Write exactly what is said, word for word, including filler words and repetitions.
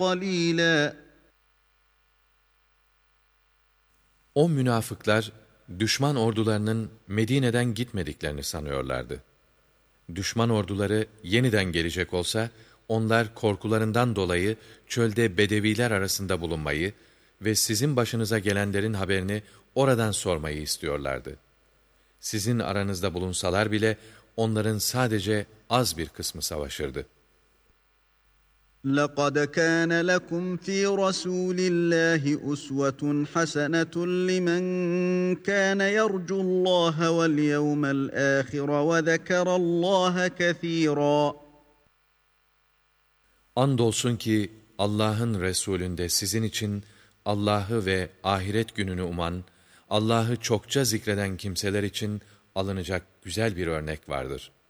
قَلِيلًا. O münafıklar, düşman ordularının Medine'den gitmediklerini sanıyorlardı. Düşman orduları yeniden gelecek olsa, onlar korkularından dolayı çölde bedeviler arasında bulunmayı ve sizin başınıza gelenlerin haberini oradan sormayı istiyorlardı. Sizin aranızda bulunsalar bile, onların sadece az bir kısmı savaşırdı. لَقَدْ كَانَ لَكُمْ فِي رَسُولِ اللّٰهِ أُسْوَةٌ حَسَنَةٌ لِمَنْ كَانَ يَرْجُو اللّٰهَ وَالْيَوْمَ الْآخِرَ وَذَكَرَ اللّٰهَ كَثِيرًا. Andolsun ki Allah'ın Resulünde sizin için Allah'ı ve ahiret gününü uman, Allah'ı çokça zikreden kimseler için alınacak güzel bir örnek vardır.